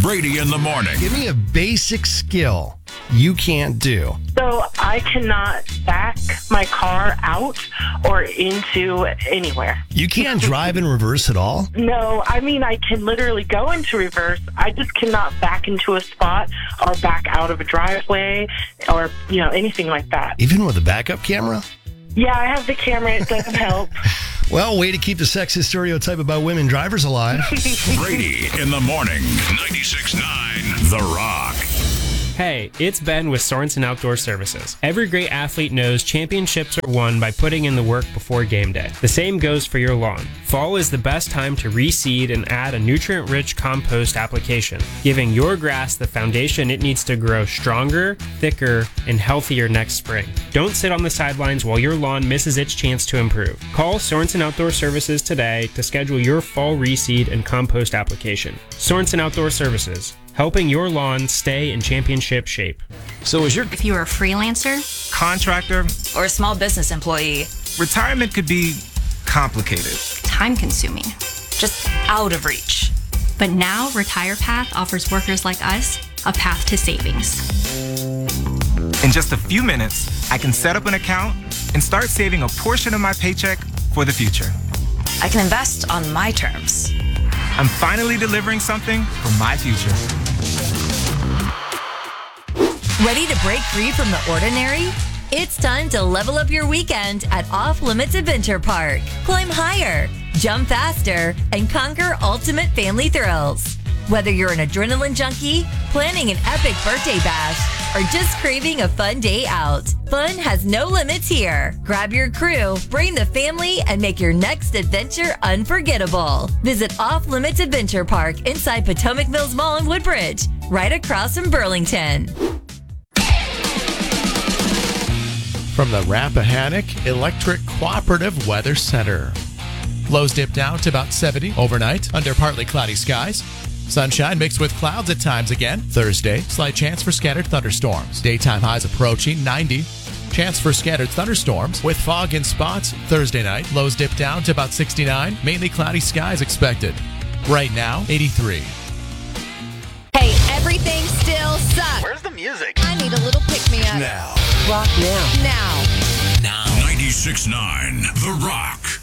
Brady in the morning. Give me a basic skill you can't do. So I cannot back my car out or into anywhere. You can't drive in reverse at all? No, I mean, I can literally go into reverse. I just cannot back into a spot or back out of a driveway or, anything like that. Even with a backup camera? Yeah, I have the camera. It doesn't help. Well, way to keep the sexist stereotype about women drivers alive. Brady in the morning. 96.9 The Rock. Hey, it's Ben with Sorensen Outdoor Services. Every great athlete knows championships are won by putting in the work before game day. The same goes for your lawn. Fall is the best time to reseed and add a nutrient-rich compost application, giving your grass the foundation it needs to grow stronger, thicker, and healthier next spring. Don't sit on the sidelines while your lawn misses its chance to improve. Call Sorensen Outdoor Services today to schedule your fall reseed and compost application. Sorensen Outdoor Services, helping your lawn stay in championship shape. So If you are a freelancer, contractor, or a small business employee, retirement could be complicated. time-consuming, just out of reach. But now RetirePath offers workers like us a path to savings. In just a few minutes, I can set up an account and start saving a portion of my paycheck for the future. I can invest on my terms. I'm finally delivering something for my future. Ready to break free from the ordinary? It's time to level up your weekend at Off Limits Adventure Park. Climb higher, jump faster, and conquer ultimate family thrills. Whether you're an adrenaline junkie, planning an epic birthday bash, or just craving a fun day out, fun has no limits here. Grab your crew, bring the family, and make your next adventure unforgettable. Visit Off Limits Adventure Park inside Potomac Mills Mall in Woodbridge, right across from Burlington. From the Rappahannock Electric Cooperative Weather Center. Lows dip down to about 70 overnight under partly cloudy skies. Sunshine mixed with clouds at times again. Thursday, slight chance for scattered thunderstorms. Daytime highs approaching 90. Chance for scattered thunderstorms with fog in spots Thursday night. Lows dip down to about 69. Mainly cloudy skies expected. Right now, 83. Hey, everything still sucks. Where's the music? I need a little pick-me-up. Now. Rock now. Now. 96.9 The Rock.